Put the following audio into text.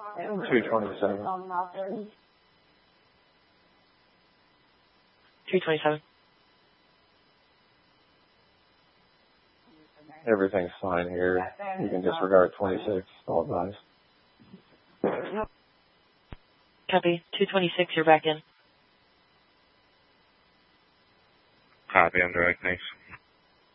227. 227. Everything's fine here. You can disregard 26. All advised. Copy. 226, you're back in. Copy, I'm direct, thanks.